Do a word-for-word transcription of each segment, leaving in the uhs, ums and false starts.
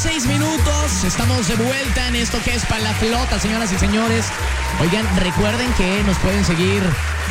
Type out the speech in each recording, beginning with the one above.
seis minutos. Estamos de vuelta en esto que es para la flota, señoras y señores. Oigan, recuerden que nos pueden seguir.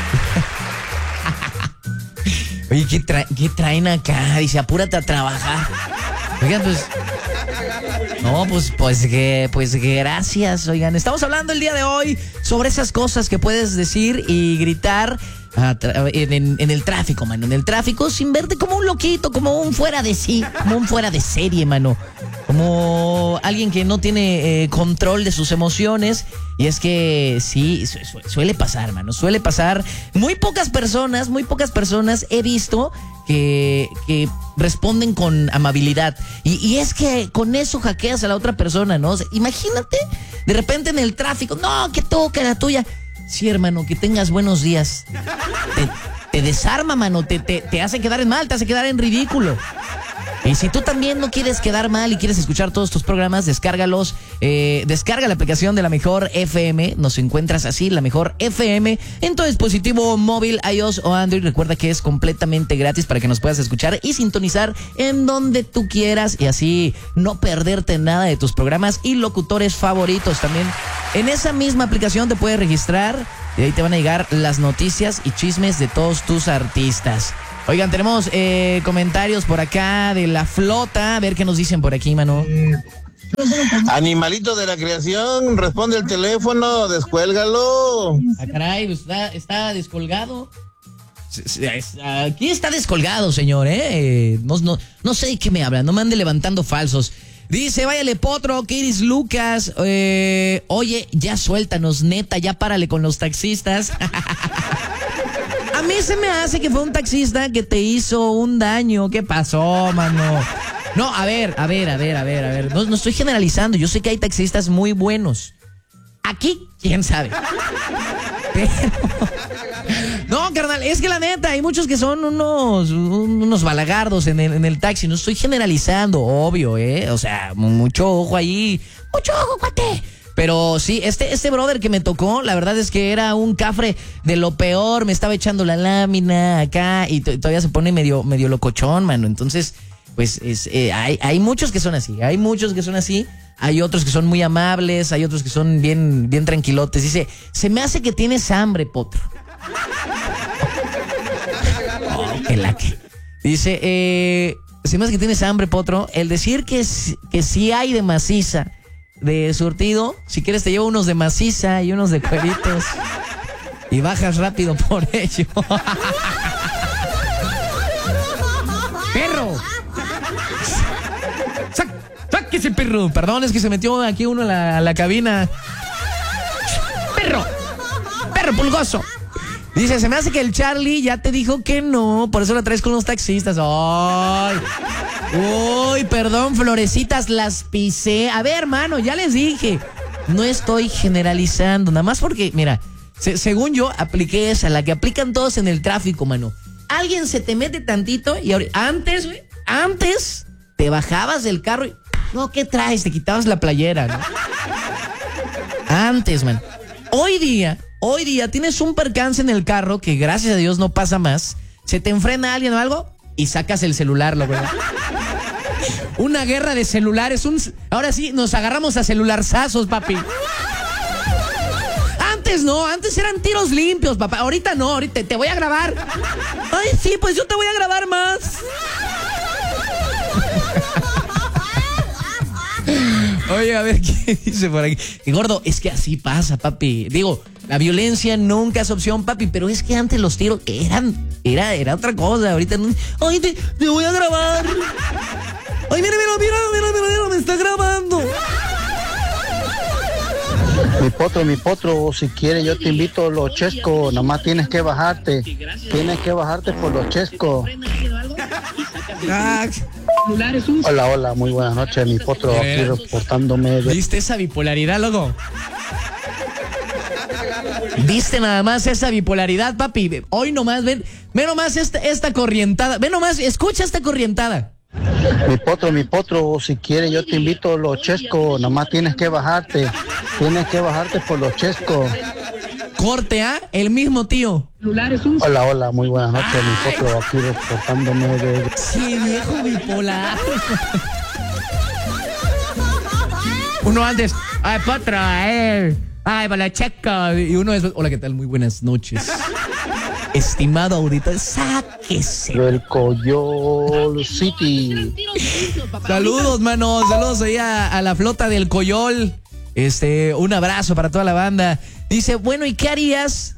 Oye, ¿qué, tra- ¿qué traen acá? Dice, apúrate a trabajar. Oigan, pues... No, pues, pues, que, pues gracias. Oigan, estamos hablando el día de hoy sobre esas cosas que puedes decir y gritar en, en, en el tráfico, mano. En el tráfico sin verte como un loquito, como un fuera de sí, como un fuera de serie, mano. Como alguien que no tiene eh, control de sus emociones. Y es que sí, su, su, suele pasar, mano. Suele pasar. Muy pocas personas, muy pocas personas he visto que, que responden con amabilidad. Y, y es que con eso hackeas a la otra persona, ¿no? O sea, imagínate, de repente en el tráfico, no, que toca la tuya. Sí, hermano, que tengas buenos días. Te, te desarma, mano, te, te, te hace quedar en mal, te hace quedar en ridículo. Y si tú también no quieres quedar mal y quieres escuchar todos tus programas, descárgalos. Eh, descarga la aplicación de La Mejor F M. Nos encuentras así, La Mejor F M, en tu dispositivo móvil, iOS o Android. Recuerda que es completamente gratis para que nos puedas escuchar y sintonizar en donde tú quieras. Y así no perderte nada de tus programas y locutores favoritos. También en esa misma aplicación te puedes registrar y ahí te van a llegar las noticias y chismes de todos tus artistas. Oigan, tenemos eh, comentarios por acá de la flota. A ver qué nos dicen por aquí, mano. Animalito de la creación, responde el teléfono, descuélgalo. Ah, caray, está, está descolgado. Aquí está descolgado, señor, ¿eh? No, no, no sé de qué me habla, no me ande levantando falsos. Dice, váyale potro, Kiris Lucas. Eh, oye, ya suéltanos, neta, ya párale con los taxistas. A mí se me hace que fue un taxista que te hizo un daño. ¿Qué pasó, mano? No, a ver, a ver, a ver, a ver, a ver. No, no estoy generalizando. Yo sé que hay taxistas muy buenos. Aquí, quién sabe. Pero... No, carnal, es que la neta, hay muchos que son unos, unos balagardos en el, en el taxi. No estoy generalizando, obvio, ¿eh? O sea, mucho ojo ahí. Mucho ojo, cuate. Pero sí, este, este brother que me tocó, la verdad es que era un cafre de lo peor. Me estaba echando la lámina acá y t- todavía se pone medio, medio locochón, mano. Entonces, pues es, eh, hay, hay muchos que son así. Hay muchos que son así. Hay otros que son muy amables. Hay otros que son bien, bien tranquilotes. Dice, se me hace que tienes hambre, potro. Oh, que la que. Dice, eh, se me hace que tienes hambre, potro. El decir que, que sí hay de maciza, de surtido, si quieres te llevo unos de maciza y unos de cueritos y bajas rápido por ello. ¡Perro! ¡Sac, ¡Sáquese, perro! Perdón, es que se metió aquí uno a la, a la cabina. ¡Perro! ¡Perro pulgoso! Dice, se me hace que el Charlie ya te dijo que no, por eso la traes con los taxistas. ¡Ay! Uy, perdón, florecitas, las pisé. A ver, hermano, ya les dije. No estoy generalizando, nada más porque, mira, se, según yo, apliqué esa, la que aplican todos en el tráfico, mano. Alguien se te mete tantito y ahorita, antes, güey, antes te bajabas del carro y, no, ¿qué traes? Te quitabas la playera, ¿no? Antes, man. Hoy día, hoy día tienes un percance en el carro que gracias a Dios no pasa más. Se te enfrena alguien o algo y sacas el celular, lo verdad. Una guerra de celulares, un... ahora sí, nos agarramos a celularzazos, papi. Antes no, antes eran tiros limpios, papá. Ahorita no, ahorita te voy a grabar. Ay, sí, pues yo te voy a grabar más. Oye, a ver qué dice por aquí. Y gordo, es que así pasa, papi. Digo, la violencia nunca es opción, papi, pero es que antes los tiros eran, era, era otra cosa. Ahorita no. Ay, te, te voy a grabar. Ay, mira, mira, mira, mira, mira, mira, me está grabando. Mi potro, mi potro, si quieres yo te invito a los chescos, nomás tienes que bajarte, tienes que bajarte por los chescos. Ah. Hola, hola, muy buenas noches, mi potro, aquí reportándome. De... ¿Viste esa bipolaridad, loco? ¿Viste nada más esa bipolaridad, papi? Hoy nomás, ven, ve nomás esta, esta corrientada, ve nomás, escucha esta corrientada. Mi potro, mi potro, si quieres yo te invito a los chescos, nomás tienes que bajarte, tienes que bajarte por los chescos. Corte, ¿ah? ¿eh? El mismo tío. Hola, hola, muy buenas noches, ay, mi potro, aquí reportándome de... Sí, viejo bipolar. Uno antes, ay, potro, ay, ay, para checo. Y uno es, hola, ¿qué tal? Muy buenas noches. Estimado auditorio, sáquese. Del Coyol City. Saludos, mano. Saludos ahí a, a la flota del Coyol. Este, un abrazo para toda la banda. Dice, bueno, ¿y qué harías?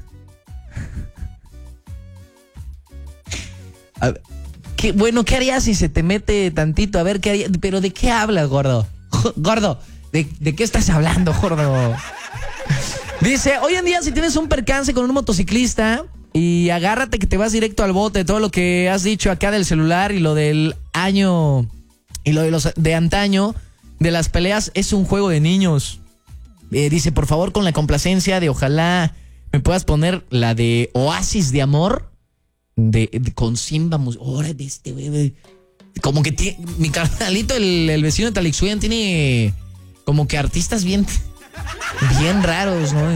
A ver, ¿qué, bueno, ¿qué harías si se te mete tantito? A ver, ¿qué harías? ¿Pero de qué hablas, gordo? Gordo, ¿de, de qué estás hablando, gordo? Dice, hoy en día si tienes un percance con un motociclista y agárrate que te vas directo al bote, todo lo que has dicho acá del celular y lo del año y lo de los de antaño de las peleas es un juego de niños. Eh, dice, por favor, con la complacencia de ojalá me puedas poner la de Oasis de Amor de, de con Simba. Ahora de este bebé. Como que tiene, mi carnalito, el, el vecino de Talixuyan, tiene como que artistas bien, bien raros, ¿no?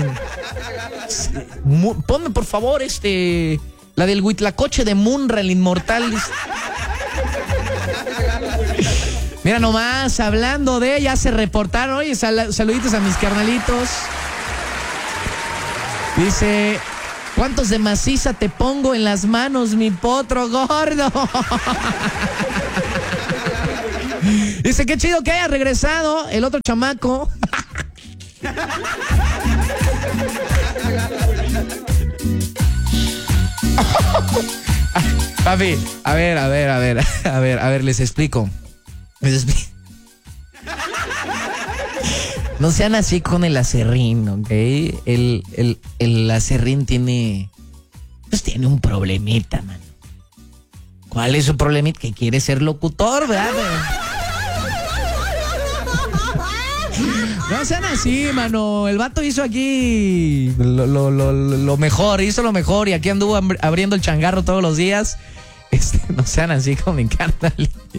Ponme, por favor, este, la del Huitlacoche de Munra, el inmortal. Mira nomás, hablando de, ya se reportaron. Oye, sal, saluditos a mis carnalitos. Dice, ¿cuántos de maciza te pongo en las manos, mi potro gordo? Dice, qué chido que haya regresado el otro chamaco. Papi, a ver, a ver, a ver, a ver, a ver, les explico. Les explico. No sean así con el acerrín, ¿ok? El, el, el acerrín tiene, pues tiene un problemita, mano. ¿Cuál es su problemita? Que quiere ser locutor, ¿verdad? No sean así, mano. El vato hizo aquí lo, lo, lo, lo mejor, hizo lo mejor y aquí anduvo abriendo el changarro todos los días. Este, no sean así con mi carnal.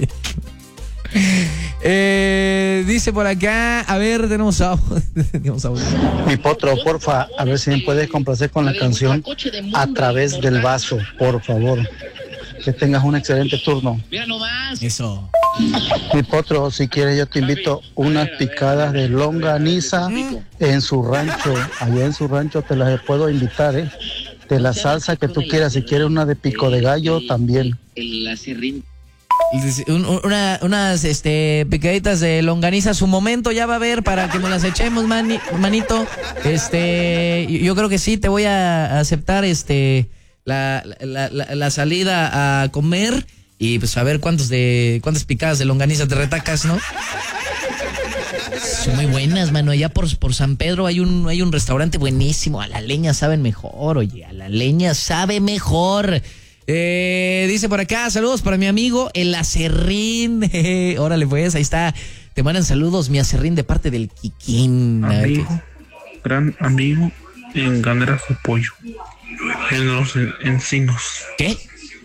Eh, dice por acá, a ver, tenemos audio. Mi potro, porfa, a ver si me puedes complacer con la canción A Través del Vaso, por favor. Que tengas un excelente turno. Mira nomás. Eso. Mi potro, si quieres yo te invito unas picadas de longaniza en su rancho. Allá en su rancho te las puedo invitar, ¿eh? De la salsa que tú quieras. Si quieres una de pico de gallo, también. El acerrín. Un, una, unas este, picaditas de longaniza, su momento ya va a haber para que nos las echemos, mani, manito. Este, yo creo que sí, te voy a aceptar este la, la, la, la salida a comer y pues a ver cuántos de cuántas picadas de longaniza te retacas, ¿no? Son muy buenas, mano. Allá por, por San Pedro hay un, hay un restaurante buenísimo. A la leña saben mejor, oye, a la leña sabe mejor. Eh, dice por acá, saludos para mi amigo el acerrín. Eh, órale pues, ahí está. Te mandan saludos, mi acerrín, de parte del Kikín. Amigo, gran amigo en Ganeras de Pollo, en los encinos. ¿Qué?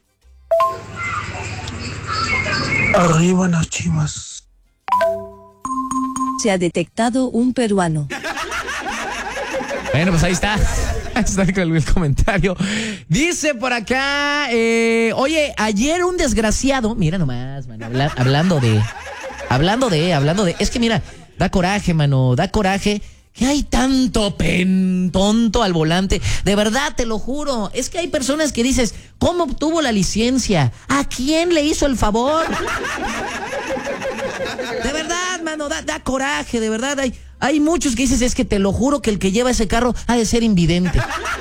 Arriba las Chivas. Se ha detectado un peruano. Bueno, pues ahí está. Ahí está el comentario. Dice por acá, eh, oye, ayer un desgraciado, mira nomás, mano, habla, hablando de, hablando de, hablando de, es que mira, da coraje, mano, da coraje que hay tanto pen tonto al volante. De verdad, te lo juro, es que hay personas que dices, ¿cómo obtuvo la licencia? ¿A quién le hizo el favor? De verdad, mano, da, da coraje, de verdad. Hay, hay muchos que dices, es que te lo juro que el que lleva ese carro ha de ser invidente.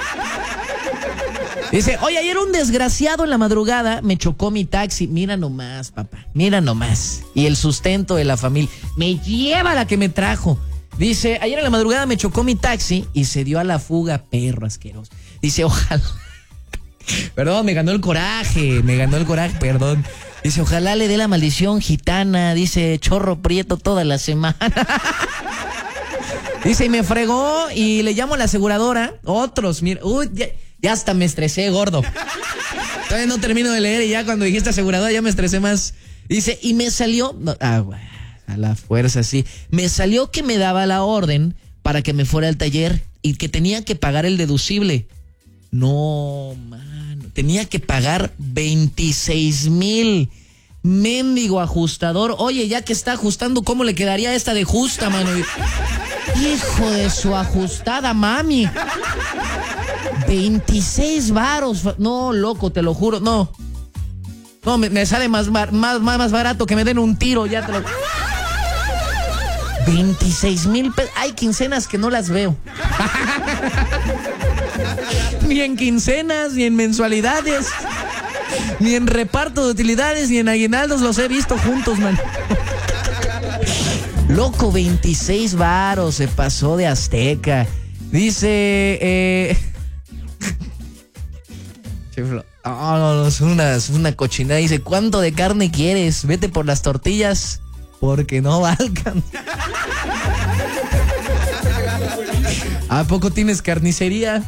Dice, oye, ayer un desgraciado en la madrugada me chocó mi taxi. Mira nomás, papá, mira nomás. Y el sustento de la familia. Me lleva la que me trajo. Dice, ayer en la madrugada me chocó mi taxi y se dio a la fuga, perro asqueroso. Dice, ojalá. Perdón, me ganó el coraje, me ganó el coraje, perdón. Dice, ojalá le dé la maldición gitana. Dice, chorro prieto toda la semana. Dice, y me fregó y le llamo a la aseguradora. Otros, mira, uy, ya, ya hasta me estresé, gordo. Todavía no termino de leer y ya cuando dijiste aseguradora ya me estresé más. Dice, y me salió, no, ah, güey, a la fuerza, sí. Me salió que me daba la orden para que me fuera al taller y que tenía que pagar el deducible. No, mano, tenía que pagar veintiséis mil. Mendigo ajustador. Oye, ya que está ajustando, ¿cómo le quedaría esta de justa, mano? Hijo de su ajustada mami. veintiséis varos. No, loco, te lo juro. No. No, me, me sale más, más, más, más barato que me den un tiro, ya te lo... veintiséis mil pesos. Hay quincenas que no las veo. Ni en quincenas, ni en mensualidades, ni en reparto de utilidades, ni en aguinaldos los he visto juntos, man. Loco, veintiséis varos, se pasó de Azteca. Dice, eh... No, no, no, es una, es una cochinada. Dice, ¿cuánto de carne quieres? Vete por las tortillas, porque no va a alcanzar. ¿A poco tienes carnicería?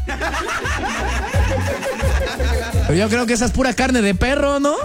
Pero yo creo que esa es pura carne de perro, ¿no?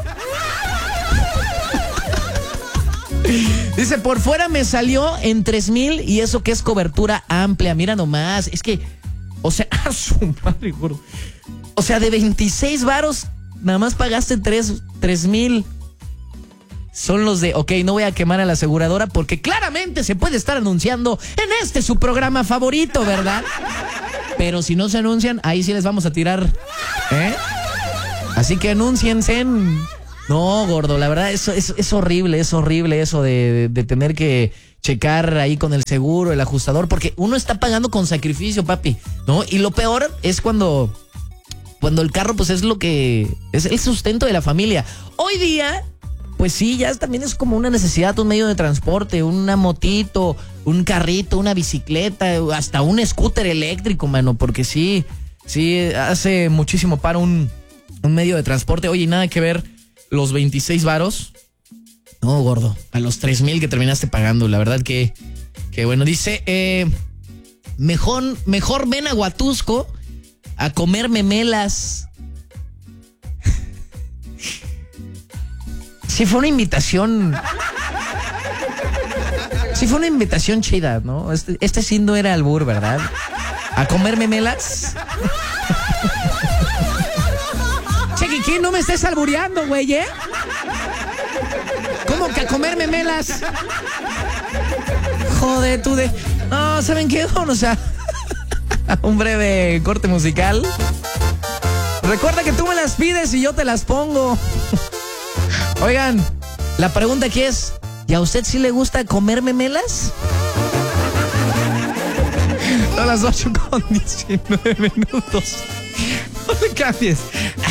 Dice, por fuera me salió en tres mil y eso que es cobertura amplia. Mira nomás, es que, o sea, a su madre, gordo. O sea, de veintiséis varos, nada más pagaste tres mil. Son los de, ok, no voy a quemar a la aseguradora porque claramente se puede estar anunciando en este su programa favorito, ¿verdad? Pero si no se anuncian, ahí sí les vamos a tirar, ¿eh? Así que anúnciense en... No, gordo, la verdad, eso es, es horrible, es horrible eso de, de, de tener que checar ahí con el seguro, el ajustador, porque uno está pagando con sacrificio, papi, ¿no? Y lo peor es cuando... Cuando el carro, pues, es lo que... Es el sustento de la familia. Hoy día, pues sí, ya es, también es como una necesidad, un medio de transporte, una motito, un carrito, una bicicleta, hasta un scooter eléctrico, mano, porque sí, sí, hace muchísimo para un, un medio de transporte. Oye, nada que ver los veintiséis varos. No, gordo, a los tres mil que terminaste pagando, la verdad que... Que bueno, dice, eh, mejor, mejor ven a Huatusco a comer memelas. Sí fue una invitación. Sí fue una invitación chida, ¿no? Este, este sí no era albur, ¿verdad? A comer memelas. Chequi, ¿qué? No me estés albureando, güey, ¿eh? ¿Cómo que a comer memelas? Joder, tú de... No, ¿saben qué? Vamos a... un breve corte musical. Recuerda que tú me las pides y yo te las pongo. Oigan, la pregunta aquí es, ¿y a usted sí le gusta comer memelas? A las ocho con diecinueve minutos. No le cambies.